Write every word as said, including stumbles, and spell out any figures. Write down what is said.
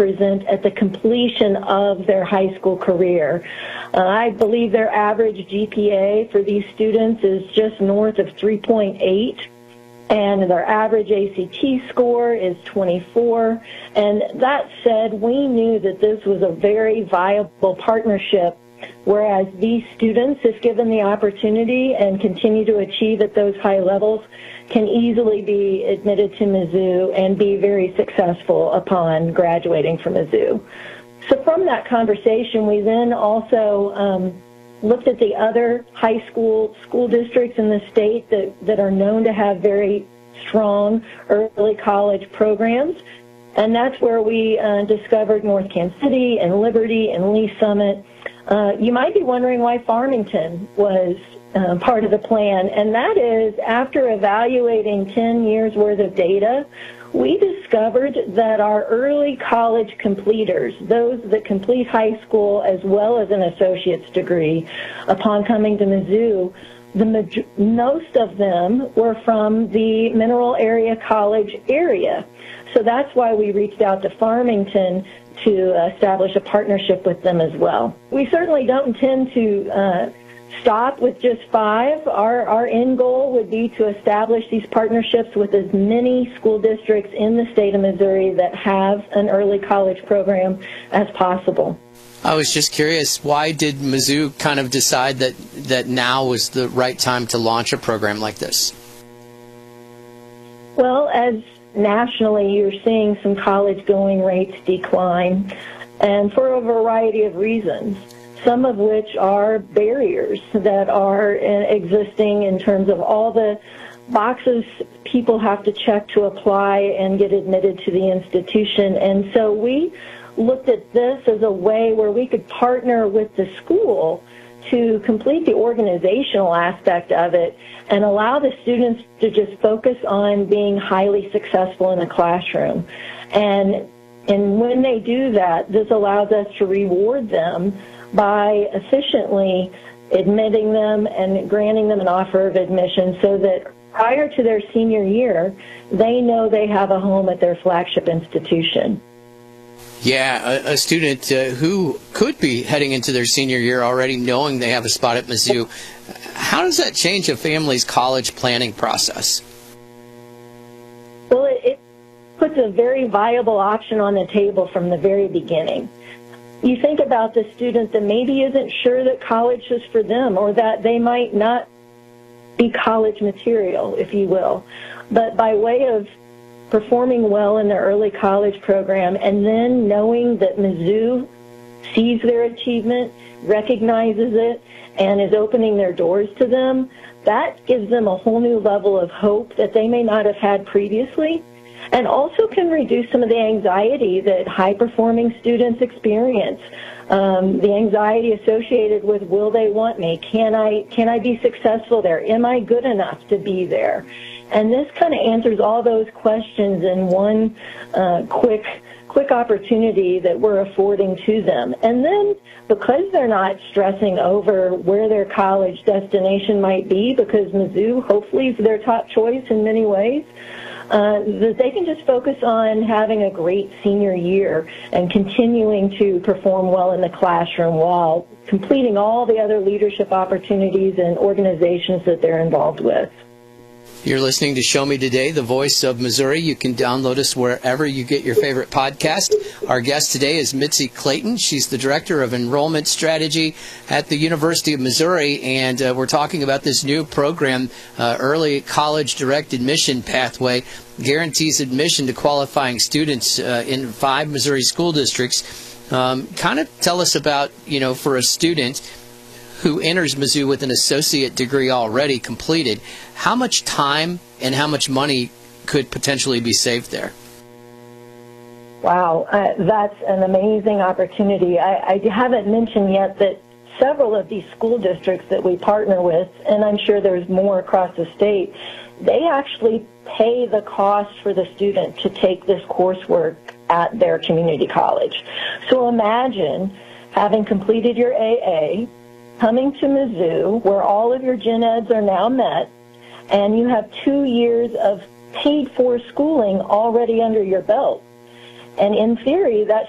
present at the completion of their high school career. Uh, I believe their average G P A for these students is just north of three point eight, and their average A C T score is twenty-four. And that said, we knew that this was a very viable partnership, whereas these students, if given the opportunity and continue to achieve at those high levels, can easily be admitted to Mizzou and be very successful upon graduating from Mizzou. So from that conversation, we then also um, looked at the other high school school districts in the state that, that are known to have very strong early college programs. And that's where we uh, discovered North Kansas City and Liberty and Lee Summit. Uh, you might be wondering why Farmington was uh, part of the plan, and that is after evaluating ten years worth of data, we discovered that our early college completers, those that complete high school as well as an associate's degree upon coming to Mizzou, the most of them were from the Mineral Area College area. So that's why we reached out to Farmington to establish a partnership with them as well. We certainly don't intend to uh, stop with just five. Our, our end goal would be to establish these partnerships with as many school districts in the state of Missouri that have an early college program as possible. I was just curious, why did Mizzou kind of decide that, that now was the right time to launch a program like this? Well, as nationally, you're seeing some college-going rates decline, and for a variety of reasons, some of which are barriers that are existing in terms of all the boxes people have to check to apply and get admitted to the institution. And so we looked at this as a way where we could partner with the school to complete the organizational aspect of it and allow the students to just focus on being highly successful in the classroom. And, and when they do that, this allows us to reward them by efficiently admitting them and granting them an offer of admission so that prior to their senior year, they know they have a home at their flagship institution. Yeah, a, a student uh, who could be heading into their senior year already knowing they have a spot at Mizzou, how does that change a family's college planning process? Well, it, it puts a very viable option on the table from the very beginning. You think about the student that maybe isn't sure that college is for them, or that they might not be college material, if you will. But by way of performing well in their early college program and then knowing that Mizzou sees their achievement, recognizes it, and is opening their doors to them, that gives them a whole new level of hope that they may not have had previously, and also can reduce some of the anxiety that high-performing students experience. Um, the anxiety associated with, will they want me? Can I, can I be successful there? Am I good enough to be there? And this kind of answers all those questions in one uh, quick quick opportunity that we're affording to them. And then because they're not stressing over where their college destination might be, because Mizzou hopefully is their top choice in many ways, uh, that they can just focus on having a great senior year and continuing to perform well in the classroom while completing all the other leadership opportunities and organizations that they're involved with. You're listening to Show Me Today, the voice of Missouri. You can download us wherever you get your favorite podcast. Our guest today is Mitzi Clayton. She's the Director of Enrollment Strategy at the University of Missouri, and uh, we're talking about this new program, uh, Early College Direct Admission Pathway, guarantees admission to qualifying students uh, in five Missouri school districts. Um, kind of tell us about, you know, for a student who enters Mizzou with an associate degree already completed, how much time and how much money could potentially be saved there? Wow, uh, that's an amazing opportunity. I, I haven't mentioned yet that several of these school districts that we partner with, and I'm sure there's more across the state, they actually pay the cost for the student to take this coursework at their community college. So imagine having completed your A A, coming to Mizzou, where all of your gen eds are now met, and you have two years of paid-for schooling already under your belt. And in theory, that